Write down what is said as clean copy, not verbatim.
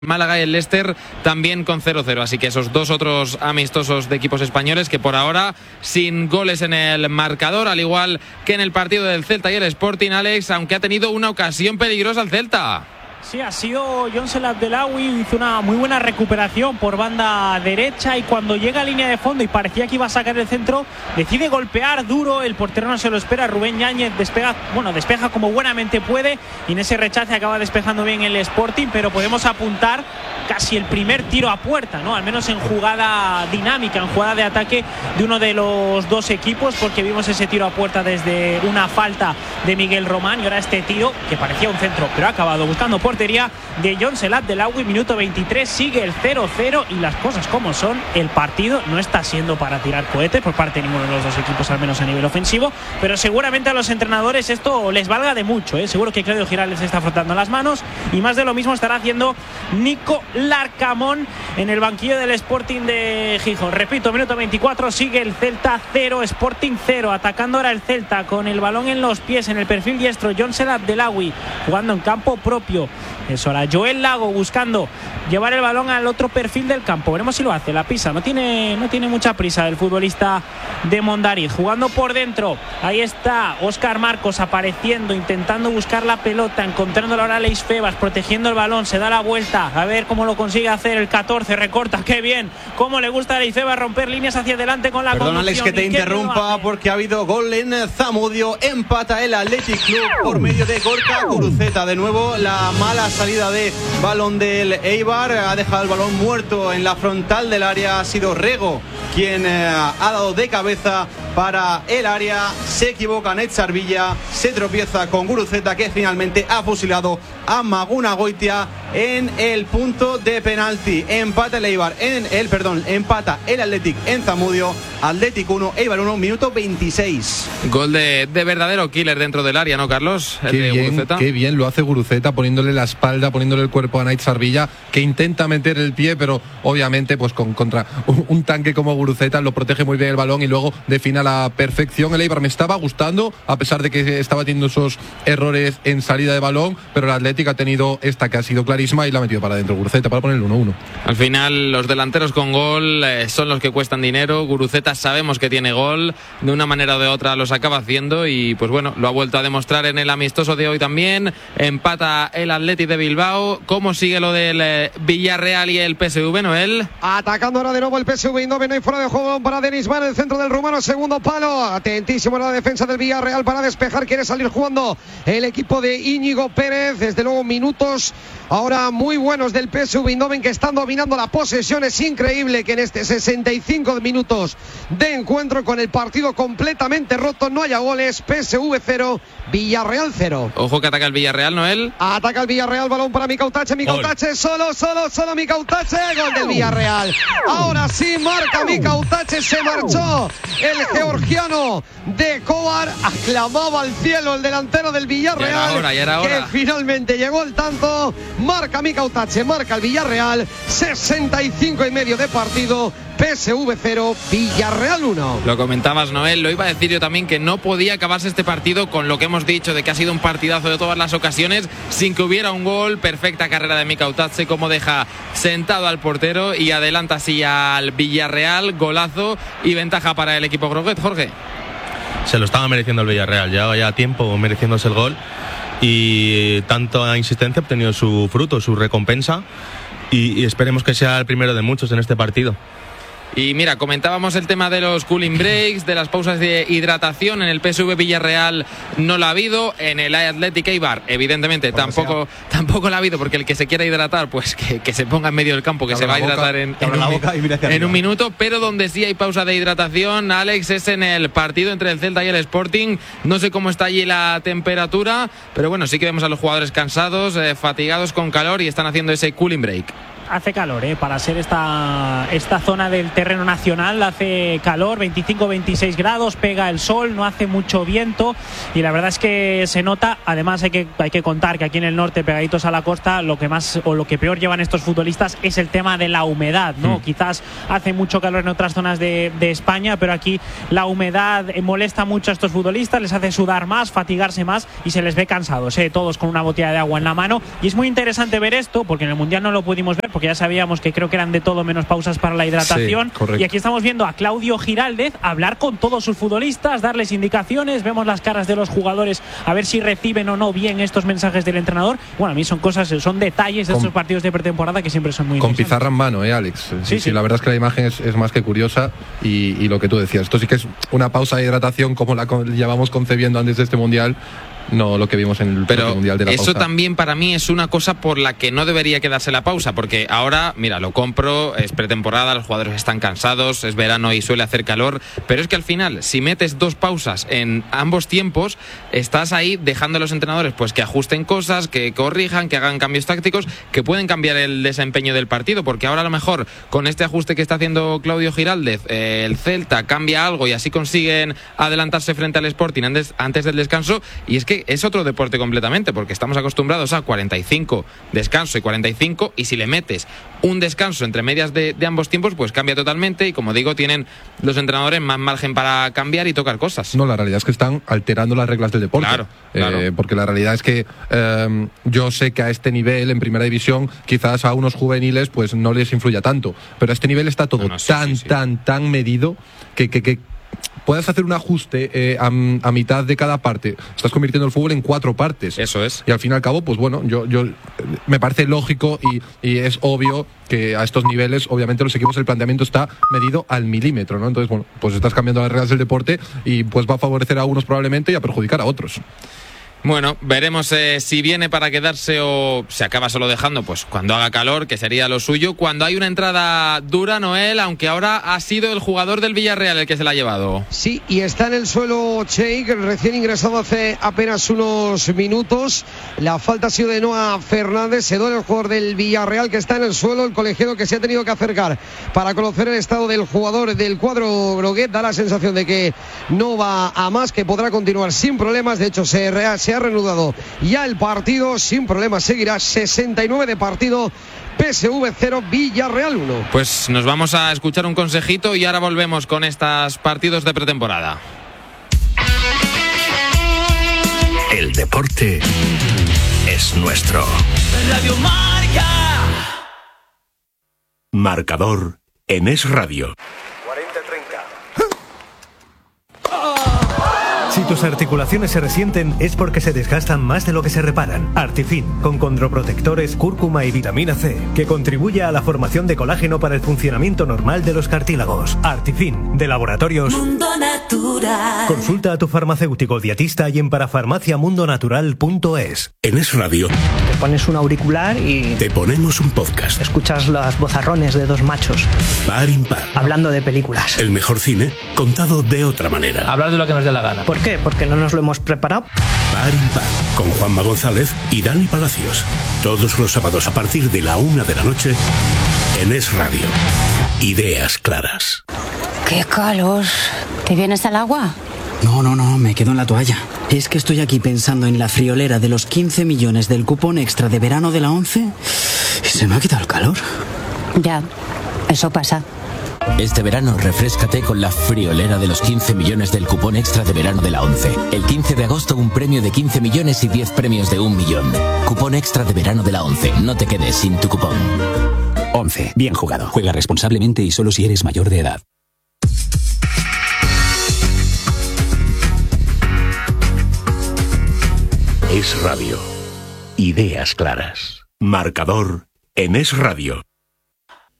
Málaga y el Leicester también con 0-0, así que esos dos otros amistosos de equipos españoles que por ahora sin goles en el marcador, al igual que en el partido del Celta y el Sporting, Alex, aunque ha tenido una ocasión peligrosa el Celta. Sí, ha sido Joncel Abdellaoui, hizo una muy buena recuperación por banda derecha y cuando llega a línea de fondo y parecía que iba a sacar el centro, decide golpear duro, el portero no se lo espera, Rubén Yáñez despeja como buenamente puede y en ese rechace acaba despejando bien el Sporting, pero podemos apuntar casi el primer tiro a puerta, ¿no? Al menos en jugada dinámica, en jugada de ataque de uno de los dos equipos, porque vimos ese tiro a puerta desde una falta de Miguel Román y ahora este tiro que parecía un centro, pero ha acabado buscando portería de Joncel Abdellaoui. Minuto 23, sigue el 0-0 y las cosas como son, el partido no está siendo para tirar cohetes por parte de ninguno de los dos equipos, al menos a nivel ofensivo, pero seguramente a los entrenadores esto les valga de mucho, ¿eh? Seguro que Claudio Giralt les está frotando las manos y más de lo mismo estará haciendo Nico Larcamón en el banquillo del Sporting de Gijón. Repito, minuto 24, sigue el Celta 0, Sporting 0, atacando ahora el Celta con el balón en los pies en el perfil diestro, Joncel Abdellaoui jugando en campo propio. Es ahora Joel Lago buscando llevar el balón al otro perfil del campo. Veremos si lo hace, la pisa. No tiene mucha prisa el futbolista de Mondariz. Jugando por dentro. Ahí está Óscar Marcos apareciendo, intentando buscar la pelota, encontrándola ahora Aleix Febas, protegiendo el balón. Se da la vuelta. A ver cómo lo consigue hacer el 14. Recorta. Qué bien. Cómo le gusta a Aleix Febas romper líneas hacia adelante con la conducción. Perdón, Alex, que te interrumpa porque ha habido gol en Zamudio. Empata el Athletic Club por medio de Gorka Guruceta. De nuevo la mala salida de balón del Eibar, ha dejado el balón muerto en la frontal del área, ha sido Rego quien ha dado de cabeza para el área, se equivoca Nétzar Villa, se tropieza con Guruceta que finalmente ha fusilado a Maguna Goitia en el punto de penalti. Empata el Eibar empata el Athletic en Zamudio. Athletic 1, Eibar 1, minuto 26. Gol de verdadero killer dentro del área, ¿no, Carlos? Qué bien lo hace Guruceta, poniéndole la espalda, poniéndole el cuerpo a Nétzar Villa, que intenta meter el pie, pero obviamente pues contra un tanque como Guruceta lo protege muy bien el balón y luego define a la perfección. El Eibar me estaba gustando, a pesar de que estaba teniendo esos errores en salida de balón, pero el Athletic ha tenido esta que ha sido clarísima y la ha metido para adentro Guruceta para poner el 1-1. Al final los delanteros con gol son los que cuestan dinero. Guruceta sabemos que tiene gol, de una manera o de otra los acaba haciendo y pues bueno, lo ha vuelto a demostrar en el amistoso de hoy también. Empata el Athletic de Bilbao. ¿Cómo sigue lo del Villarreal y el PSV, Noel? Atacando ahora de nuevo el PSV Eindhoven, y fuera de juego para Denis Van, el centro del rumano, segundo palo, atentísimo en la defensa del Villarreal para despejar, quiere salir jugando el equipo de Íñigo Pérez. Desde luego minutos ahora muy buenos del PSV Eindhoven, que están dominando la posesión. Es increíble que en este 65 minutos de encuentro, con el partido completamente roto, no haya goles. PSV 0, Villarreal 0. Ojo que ataca el Villarreal, Noel. Ataca el Villarreal, balón para Mikau Tache, solo Mikau Tache, gol del Villarreal. Ahora sí marca Mikau Tache, se marchó el georgiano de Kovar, aclamaba al cielo el delantero del Villarreal. Ya era hora. Que finalmente llegó el tanto. Marca Mikau Tache, marca el Villarreal. 65 y medio de partido. PSV 0, Villarreal 1. Lo comentabas, Noel, lo iba a decir yo también, que no podía acabarse este partido con lo que hemos dicho de que ha sido un partidazo de todas las ocasiones, sin que hubiera un gol. Perfecta carrera de Mikau Tache, como deja sentado al portero y adelanta así al Villarreal. Golazo y ventaja para el equipo groguet, Jorge. Se lo estaba mereciendo el Villarreal, llevaba ya tiempo mereciéndose el gol y tanta insistencia ha obtenido su fruto, su recompensa y esperemos que sea el primero de muchos en este partido. Y mira, comentábamos el tema de los cooling breaks, de las pausas de hidratación. En el PSV Villarreal no la ha habido. En el Athletic Eibar, evidentemente, tampoco la ha habido, porque el que se quiera hidratar, pues que se ponga en medio del campo, que se va a hidratar en un minuto. Pero donde sí hay pausa de hidratación, Alex, es en el partido entre el Celta y el Sporting. No sé cómo está allí la temperatura, pero bueno, sí que vemos a los jugadores cansados, fatigados, con calor, y están haciendo ese cooling break. hace calor, para ser esta zona del terreno nacional. Hace calor, 25-26 grados, pega el sol, no hace mucho viento y la verdad es que se nota. Además hay que contar que aquí en el norte, pegaditos a la costa, lo que más o lo que peor llevan estos futbolistas es el tema de la humedad, ¿no? Quizás hace mucho calor en otras zonas de España, pero aquí la humedad molesta mucho a estos futbolistas, les hace sudar más, fatigarse más y se les ve cansados, todos con una botella de agua en la mano. Y es muy interesante ver esto, porque en el Mundial no lo pudimos ver, porque ya sabíamos que creo que eran de todo menos pausas para la hidratación. Sí, y aquí estamos viendo a Claudio Giraldez hablar con todos sus futbolistas, darles indicaciones, vemos las caras de los jugadores a ver si reciben o no bien estos mensajes del entrenador. Bueno, a mí son detalles de estos partidos de pretemporada que siempre son muy interesantes. Con pizarra en mano, Alex. Sí. La verdad es que la imagen es más que curiosa y lo que tú decías, esto sí que es una pausa de hidratación como la llevamos concebiendo antes de este Mundial. No lo que vimos en el propio Mundial de la pausa. Eso también para mí es una cosa por la que no debería quedarse la pausa, porque ahora, mira, lo compro, es pretemporada, los jugadores están cansados, es verano y suele hacer calor, pero es que al final, si metes 2 pausas en ambos tiempos, estás ahí dejando a los entrenadores pues que ajusten cosas, que corrijan, que hagan cambios tácticos, que pueden cambiar el desempeño del partido, porque ahora a lo mejor con este ajuste que está haciendo Claudio Giraldez, el Celta cambia algo y así consiguen adelantarse frente al Sporting antes del descanso, y es que es otro deporte completamente, porque estamos acostumbrados a 45 descanso y 45, y si le metes un descanso entre medias de ambos tiempos, pues cambia totalmente, y como digo, tienen los entrenadores más margen para cambiar y tocar cosas. No, la realidad es que están alterando las reglas del deporte. Claro. Porque la realidad es que yo sé que a este nivel, en primera división, quizás a unos juveniles pues no les influya tanto, pero a este nivel está todo tan medido que puedes hacer un ajuste a mitad de cada parte. Estás convirtiendo el fútbol en 4 partes. Eso es. Y al fin y al cabo, pues bueno, yo me parece lógico y es obvio que a estos niveles, obviamente, los equipos, el planteamiento está medido al milímetro, ¿no? Entonces, bueno, pues estás cambiando las reglas del deporte y pues va a favorecer a unos probablemente y a perjudicar a otros. Bueno, veremos si viene para quedarse o se acaba solo dejando, pues cuando haga calor, que sería lo suyo. Cuando hay una entrada dura, Noel, aunque ahora ha sido el jugador del Villarreal el que se la ha llevado. Sí, y está en el suelo Cheik, recién ingresado hace apenas unos minutos. La falta ha sido de Noah Fernández. Se duele el jugador del Villarreal que está en el suelo, el colegiado que se ha tenido que acercar para conocer el estado del jugador del cuadro groguet. Da la sensación de que no va a más, que podrá continuar sin problemas. De hecho, se ha reanudado ya el partido sin problemas, seguirá 69 de partido, PSV 0, Villarreal 1. Pues nos vamos a escuchar un consejito y ahora volvemos con estos partidos de pretemporada. El deporte es nuestro. Radio Marca. Marcador en Es Radio. Si tus articulaciones se resienten es porque se desgastan más de lo que se reparan. Artifin, con condroprotectores, cúrcuma y vitamina C, que contribuye a la formación de colágeno para el funcionamiento normal de los cartílagos. Artifin, de Laboratorios Mundo Natural. Consulta a tu farmacéutico dietista y en parafarmaciamundonatural.es. En Es Radio te pones un auricular y te ponemos un podcast. Escuchas los vozarrones de 2 machos Par impar, hablando de películas. El mejor cine contado de otra manera. Hablar de lo que nos dé la gana. ¿Por qué? Porque no nos lo hemos preparado. Par impar, con Juanma González y Dani Palacios. Todos los sábados a partir de la 1 de la noche en Es Radio. Ideas claras. ¡Qué calor! ¿Te vienes al agua? No, me quedo en la toalla. Es que estoy aquí pensando en la friolera de los 15 millones del cupón extra de verano de la 11 y se me ha quitado el calor. Ya, eso pasa. Este verano refréscate con la friolera de los 15 millones del cupón extra de verano de la 11. El 15 de agosto un premio de 15 millones y 10 premios de 1 millón. Cupón extra de verano de la 11. No te quedes sin tu cupón. 11. Bien jugado. Juega responsablemente y solo si eres mayor de edad. Es Radio. Ideas claras. Marcador en Es Radio.